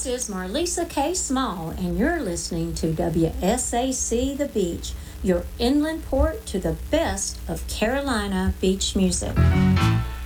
This is Marlisa K. Small, and you're listening to WSAC The Beach, your inland port to the best of Carolina beach music.